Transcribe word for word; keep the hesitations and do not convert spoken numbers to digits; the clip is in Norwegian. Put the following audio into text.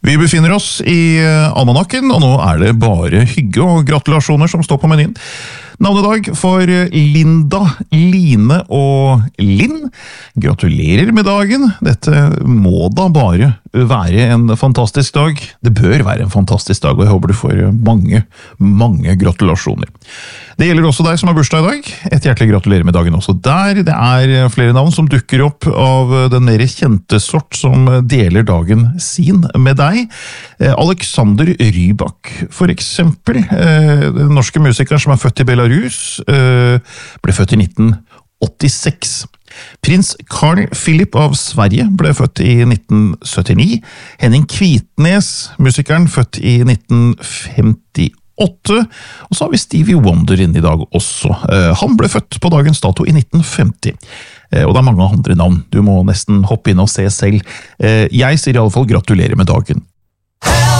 Vi befinner oss i almanakken, og nå er det bare hygge og gratulasjoner som står på menyen. Navnedag for Linda, Line og Linn. Gratulerer med dagen. Dette må da bare være en fantastisk dag. Det bør være en fantastisk dag, og jeg håper du får mange, mange gratulasjoner. Det gjelder også deg som har bursdag i dag. Et hjertelig gratulerer med dagen også der. Det er flere navn som dukker opp av den mer kjente sort som deler dagen sin med deg. Alexander Rybak, for eksempel. Den norske musikeren som er født i Belarus, ble født i nitten åttiseks. Prins Carl Philip av Sverige ble født i nitten syttini. Henning Kvitnes, musikeren, født i nitten femtiåtte. Og så har vi Stevie Wonder inne i dag også. Han ble født på dagens dato i nitten femti. Og det er mange andre navn. Du må nesten hoppe inn og se selv. Jeg sier i alle fall gratulerer med dagen.